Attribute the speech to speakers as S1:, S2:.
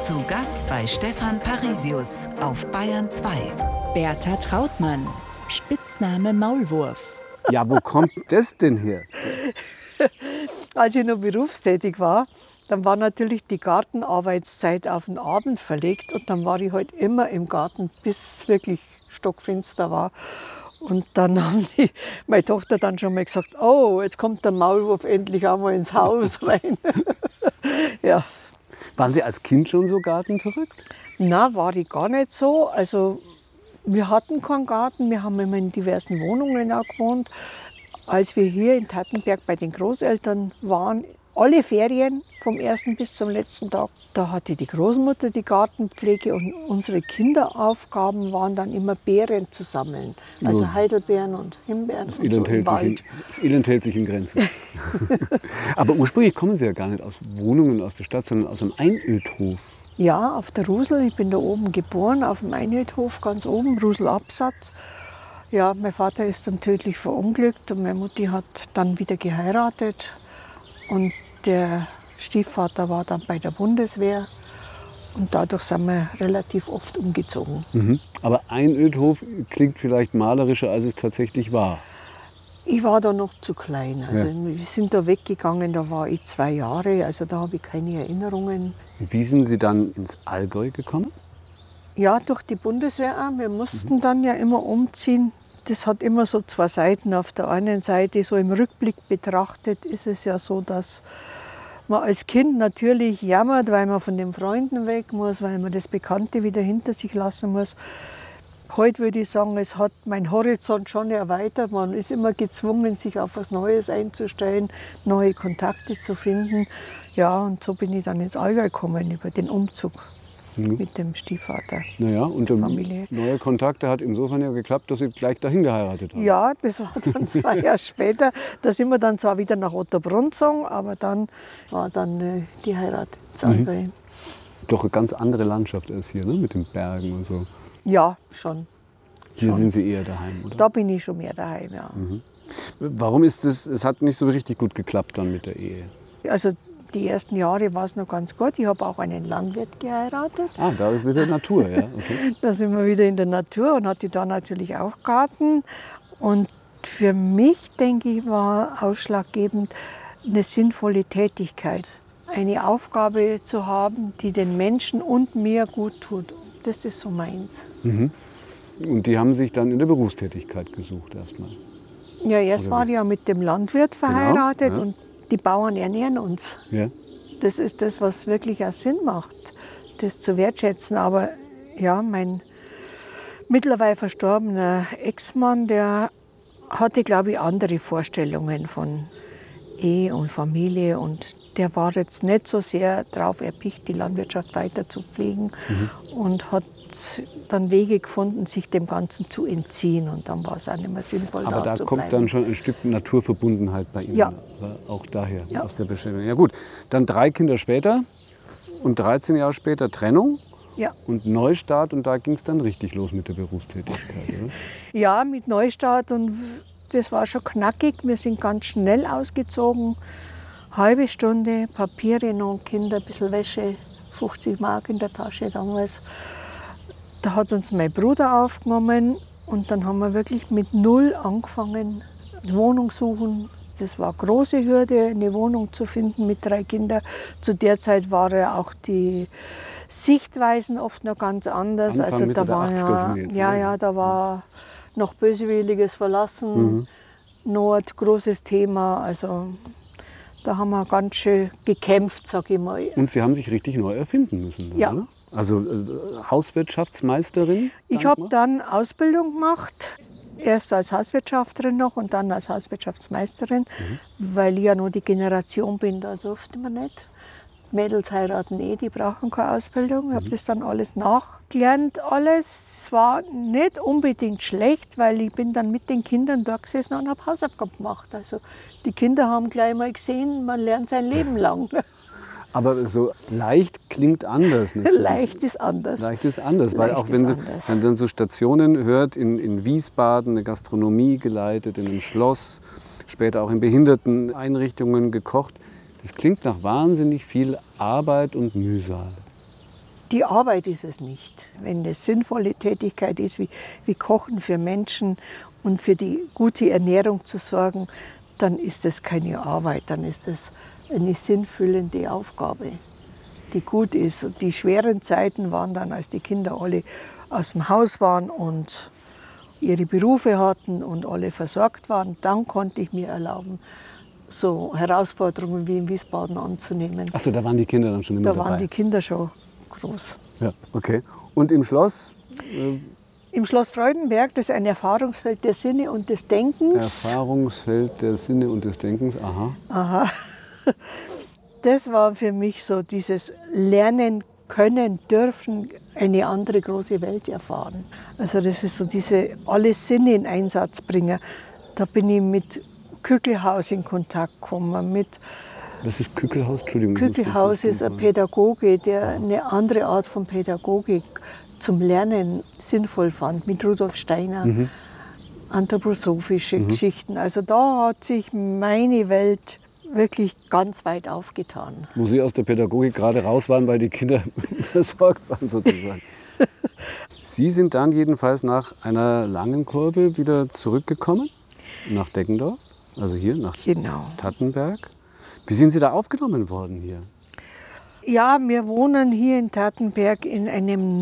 S1: Zu Gast bei Stefan Parisius auf Bayern 2.
S2: Bertha Trautmann, Spitzname Maulwurf.
S3: Ja, wo kommt das denn her?
S4: Als ich noch berufstätig war, dann war natürlich die Gartenarbeitszeit auf den Abend verlegt und dann war ich halt immer im Garten, bis es wirklich stockfinster war. Und dann haben meine Tochter dann schon mal gesagt, oh, jetzt kommt der Maulwurf endlich einmal ins Haus rein. Ja.
S3: Waren Sie als Kind schon so gartenverrückt?
S4: Na, war ich gar nicht so. Also wir hatten keinen Garten, wir haben immer in diversen Wohnungen auch gewohnt. Als wir hier in Tattenberg bei den Großeltern waren, alle Ferien vom ersten bis zum letzten Tag, da hatte die Großmutter die Gartenpflege und unsere Kinderaufgaben waren dann immer Beeren zu sammeln. Also Heidelbeeren und Himbeeren und so im Wald.
S3: Das Elend hält sich in Grenzen. Aber ursprünglich kommen Sie ja gar nicht aus Wohnungen aus der Stadt, sondern aus einem Einödhof.
S4: Ja, auf der Rusel. Ich bin da oben geboren, auf dem Einödhof ganz oben, Ruselabsatz. Ja, mein Vater ist dann tödlich verunglückt und meine Mutti hat dann wieder geheiratet. Und der Stiefvater war dann bei der Bundeswehr und dadurch sind wir relativ oft umgezogen.
S3: Mhm. Aber Einödhof klingt vielleicht malerischer, als es tatsächlich war.
S4: Ich war da noch zu klein. Also wir sind da weggegangen, da war ich 2 Jahre, also da habe ich keine Erinnerungen.
S3: Wie sind Sie dann ins Allgäu gekommen?
S4: Ja, durch die Bundeswehr auch. Wir mussten dann ja immer umziehen. Das hat immer so 2 Seiten. Auf der einen Seite, so im Rückblick betrachtet, ist es ja so, dass man als Kind natürlich jammert, weil man von den Freunden weg muss, weil man das Bekannte wieder hinter sich lassen muss. Heute würde ich sagen, es hat mein Horizont schon erweitert. Man ist immer gezwungen, sich auf etwas Neues einzustellen, neue Kontakte zu finden. Ja, und so bin ich dann ins Allgäu gekommen über den Umzug. Mit dem Stiefvater.
S3: Naja, und der
S4: Familie.
S3: Neue Kontakte hat insofern ja geklappt, dass Sie gleich dahin geheiratet haben.
S4: Ja, das war dann 2 Jahre später. Da sind wir dann zwar wieder nach Ottobrunn gezogen, aber dann war dann die Heirat in Allgäu.
S3: Doch eine ganz andere Landschaft als hier, ne? Mit den Bergen und so.
S4: Ja, schon.
S3: Hier sind Sie eher daheim, oder?
S4: Da bin ich schon mehr daheim, ja.
S3: Warum ist das? Es hat nicht so richtig gut geklappt dann mit der Ehe.
S4: Also die ersten Jahre war es noch ganz gut. Ich habe auch einen Landwirt geheiratet.
S3: Ah, da ist wieder Natur, ja. Okay.
S4: Da sind wir wieder in der Natur und hatte da natürlich auch Garten. Und für mich, denke ich, war ausschlaggebend eine sinnvolle Tätigkeit. Eine Aufgabe zu haben, die den Menschen und mir gut tut. Das ist so meins.
S3: Und die haben sich dann in der Berufstätigkeit gesucht erstmal.
S4: Ja, erst war ich ja mit dem Landwirt verheiratet
S3: Genau, ja.
S4: und die Bauern ernähren uns.
S3: Ja.
S4: Das ist das, was wirklich auch Sinn macht, das zu wertschätzen. Aber ja, mein mittlerweile verstorbener Ex-Mann, der hatte, glaube ich, andere Vorstellungen von Ehe und Familie. Und der war jetzt nicht so sehr darauf erpicht, die Landwirtschaft weiter zu pflegen und hat dann Wege gefunden, sich dem Ganzen zu entziehen. Und dann war es auch nicht mehr sinnvoll,
S3: Aber da
S4: zu
S3: kommt
S4: bleiben.
S3: dann schon ein Stück Naturverbundenheit bei Ihnen.
S4: Ja.
S3: Auch daher,
S4: Ja.
S3: aus der Beschäftigung. Ja gut, dann 3 Kinder später und 13 Jahre später Trennung
S4: Ja.
S3: und Neustart. Und da ging es dann richtig los mit der Berufstätigkeit, oder?
S4: Ja, mit Neustart und das war schon knackig. Wir sind ganz schnell ausgezogen. Halbe Stunde, Papiere noch, Kinder, ein bisschen Wäsche, 50 Mark in der Tasche damals. Da hat uns mein Bruder aufgenommen und dann haben wir wirklich mit 0 angefangen, Wohnung suchen. Das war eine große Hürde, eine Wohnung zu finden mit 3 Kindern. Zu der Zeit waren auch die Sichtweisen oft noch ganz anders.
S3: Anfang,
S4: Also
S3: Mitte
S4: da
S3: der
S4: war
S3: 80er sind wir jetzt, oder?
S4: da war noch böswilliges Verlassen, Nord, großes Thema. Also da haben wir ganz schön gekämpft, sag ich mal.
S3: Und Sie haben sich richtig neu erfinden müssen, dann,
S4: Ja.
S3: oder? Also Hauswirtschaftsmeisterin?
S4: Ich habe dann Ausbildung gemacht, erst als Hauswirtschafterin noch und dann als Hauswirtschaftsmeisterin, weil ich ja noch die Generation bin, da durfte man nicht. Mädels heiraten die brauchen keine Ausbildung. Ich habe das dann alles nachgelernt, alles. Es war nicht unbedingt schlecht, weil ich bin dann mit den Kindern da gesessen und habe Hausaufgaben gemacht. Also die Kinder haben gleich mal gesehen, man lernt sein Leben lang.
S3: Aber so leicht klingt anders. Natürlich.
S4: Leicht ist anders.
S3: Leicht ist anders, weil
S4: Leicht
S3: auch wenn
S4: ist
S3: man
S4: anders.
S3: dann so Stationen hört, in Wiesbaden eine Gastronomie geleitet, in einem Schloss, später auch in Behinderteneinrichtungen gekocht, das klingt nach wahnsinnig viel Arbeit und Mühsal.
S4: Die Arbeit ist es nicht. Wenn es sinnvolle Tätigkeit ist, wie Kochen für Menschen und für die gute Ernährung zu sorgen, dann ist es keine Arbeit, dann ist es eine sinnfüllende Aufgabe, die gut ist. Und die schweren Zeiten waren dann, als die Kinder alle aus dem Haus waren und ihre Berufe hatten und alle versorgt waren. Dann konnte ich mir erlauben, so Herausforderungen wie in Wiesbaden anzunehmen.
S3: Achso, da waren die Kinder dann schon immer dabei?
S4: Da waren die Kinder schon groß.
S3: Ja, okay. Und im Schloss?
S4: Im Schloss Freudenberg, das ist ein Erfahrungsfeld der Sinne und des Denkens.
S3: Erfahrungsfeld der Sinne und des Denkens, aha.
S4: Aha. Das war für mich so dieses Lernen können, dürfen, eine andere große Welt erfahren. Also das ist so diese alle Sinne in Einsatz bringen. Da bin ich mit Küchelhaus in Kontakt gekommen.
S3: Was ist Küchelhaus? Entschuldigung.
S4: Küchelhaus ist ein Pädagoge, der eine andere Art von Pädagogik zum Lernen sinnvoll fand, mit Rudolf Steiner, anthroposophische Geschichten. Also da hat sich meine Welt wirklich ganz weit aufgetan.
S3: Wo Sie aus der Pädagogik gerade raus waren, weil die Kinder versorgt waren sozusagen. Sie sind dann jedenfalls nach einer langen Kurve wieder zurückgekommen nach Deggendorf, also hier nach Tattenberg. Wie sind Sie da aufgenommen worden hier?
S4: Ja, wir wohnen hier in Tattenberg in einem